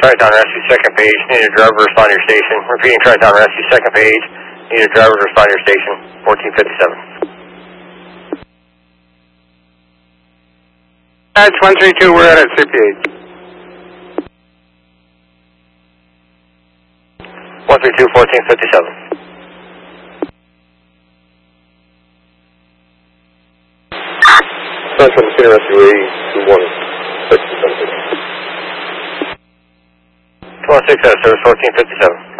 Tri-Town Rescue, second page. Need a driver to respond to your station. Repeating Tri-Town Rescue, second page. Need a driver to respond to your station. 1457. That's 132, we're at CPH. 132, 1457. That's from the Rescue 21. 216 out of service, 1457.